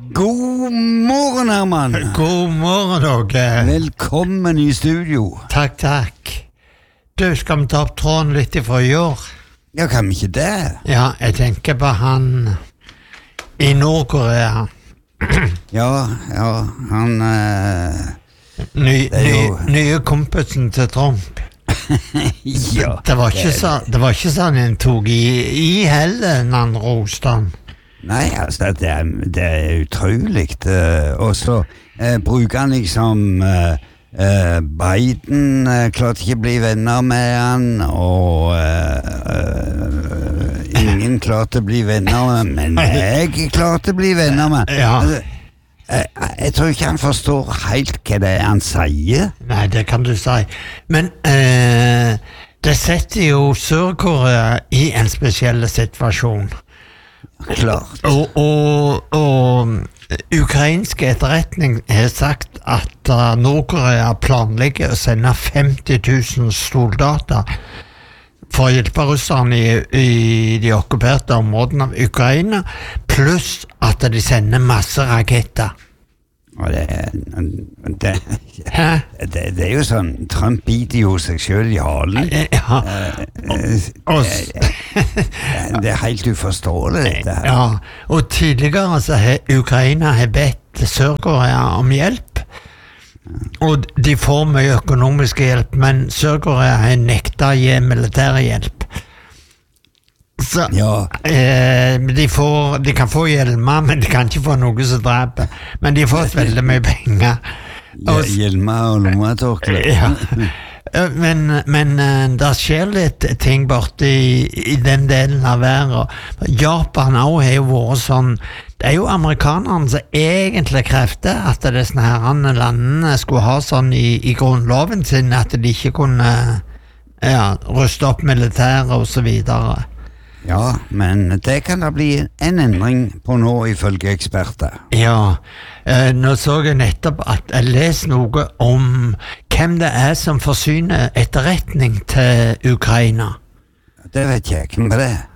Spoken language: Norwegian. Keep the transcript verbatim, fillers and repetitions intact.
God morgen, Herman. God morgen, dere. Velkommen i studio. Takk, takk. Du, skal vi ta opp tråden litt ifra i år? Ja, kan vi ikke det? Ja, jeg tenker på han i Nord-Korea. Ja, ja, han... Uh, ny, ny, jo... nye kompisen til Trump. Ja. Det var ikke så, det var ikke sånn en tog i, i heller når han roste han. Nei, altså, det er, det er utrolig. Uh, og så uh, bruker han liksom... Uh, Uh, Biden uh, klarte ikke å bli venner med han, og uh, uh, ingen klarte å bli venner med, men jeg klarte å bli venner med. Ja. Altså, uh, jeg tror ikke han forstår helt hva det er han sier. Nei, det kan du si. Men uh, det setter jo Sør-Korea i en spesiell situasjon. Klart. Og, og, og ukrainske etterretning har sagt at uh, Nord-Korea planlegger å sende femti tusen soldater for å hjelpe russerne i, i de okkuperte områdene av Ukraina, pluss at de sender masse raketter. Og det, det, det, det er jo sånn, Trump biter jo seg selv i halen. Ja. Det, det er helt uforståelig, dette her. Ja, og tidligere så har Ukraina har bedt Sør-Korea om hjelp, og de får mye økonomisk hjelp, men Sør-Korea har nektet å gi militær hjelp. Så, ja. eh, de, får, de kan få hjelmer, men de kan ikke få noe som dreper. Men de får veldig mye penger. Og, hjelmer og lommetørkle. Ja. Men, men det skjer litt ting borte i, i den delen av verden. Japan også har jo vært sånn. Det er jo amerikanerne som egentlig krevde at disse herrene landene skulle ha sånn i, i grunnloven sin, at de ikke kunne ja, ruste opp militæret og så videre. Ja, men det kan da bli en endring på nå, ifølge eksperter. Ja, eh, nå så jeg nettopp at jeg leser noe om hvem det er som forsyner etterretning til Ukraina. Det vet jeg ikke, hvem er det?